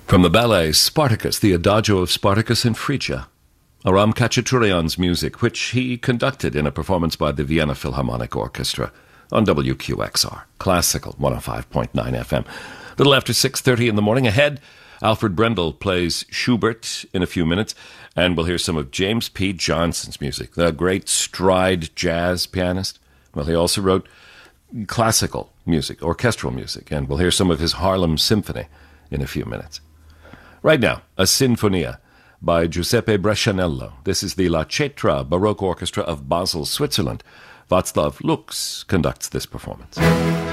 From the ballet Spartacus, the Adagio of Spartacus in Phrygia, Aram Khachaturian's music, which he conducted in a performance by the Vienna Philharmonic Orchestra on WQXR, Classical 105.9 FM. A little after 6:30 in the morning. Ahead, Alfred Brendel plays Schubert in a few minutes, and we'll hear some of James P. Johnson's music, the great stride jazz pianist. Well, he also wrote classical music, orchestral music, and we'll hear some of his Harlem Symphony in a few minutes. Right now, a Sinfonia by Giuseppe Brescianello. This is the La Cetra Baroque Orchestra of Basel, Switzerland. Václav Lux conducts this performance.